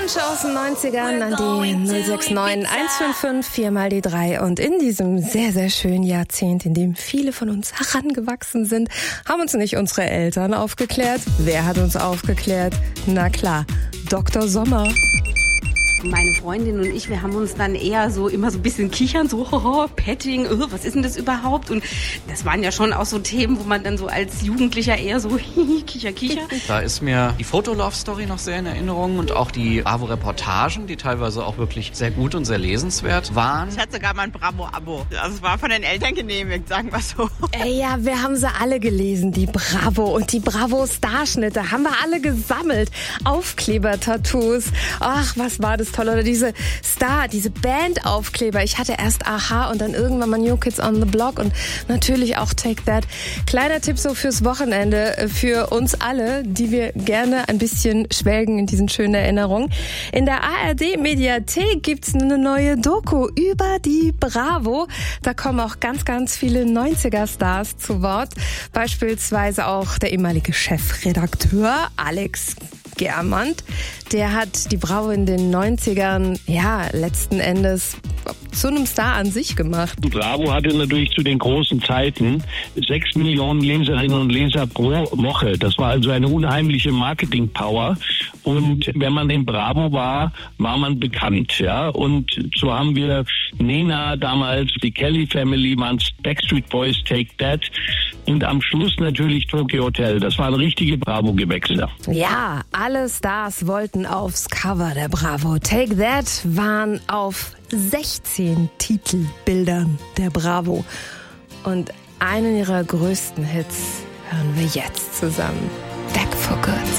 Wünsche aus den 90ern an die 069 155 4 mal die 3. Und in diesem sehr, sehr schönen Jahrzehnt, in dem viele von uns herangewachsen sind, haben uns nicht unsere Eltern aufgeklärt. Wer hat uns aufgeklärt? Na klar, Dr. Sommer. Meine Freundin und ich, wir haben uns dann eher so immer so ein bisschen kichern, so hoho, Petting, was ist denn das überhaupt? Und das waren ja schon auch so Themen, wo man dann so als Jugendlicher eher so kicher. Da ist mir die Foto-Love-Story noch sehr in Erinnerung und auch die Bravo-Reportagen, die teilweise auch wirklich sehr gut und sehr lesenswert waren. Ich hatte sogar mal ein Bravo-Abo. Also es war von den Eltern genehmigt, sagen wir so. Ja, wir haben sie alle gelesen, die Bravo und die Bravo-Starschnitte haben wir alle gesammelt. Aufkleber-Tattoos. Ach, was war das toll. Oder diese Band-Aufkleber. Ich hatte erst Aha und dann irgendwann mal New Kids on the Block und natürlich auch Take That. Kleiner Tipp so fürs Wochenende für uns alle, die wir gerne ein bisschen schwelgen in diesen schönen Erinnerungen. In der ARD-Mediathek gibt's eine neue Doku über die Bravo. Da kommen auch ganz, ganz viele 90er-Stars zu Wort. Beispielsweise auch der ehemalige Chefredakteur Alex Germant. Der hat die Bravo in den 90ern, letzten Endes zu einem Star an sich gemacht. Die Bravo hatte natürlich zu den großen Zeiten 6 Millionen Leserinnen und Leser pro Woche. Das war also eine unheimliche Marketing-Power. Und wenn man in Bravo war, war man bekannt, ja. Und so haben wir Nena damals, die Kelly Family, waren Backstreet Boys, Take That. Und am Schluss natürlich Tokyo Hotel. Das waren richtige Bravo-Gewächse. Ja, alle Stars wollten aufs Cover der Bravo. Take That waren auf 16 Titelbildern der Bravo. Und einen ihrer größten Hits hören wir jetzt zusammen. Back for Good.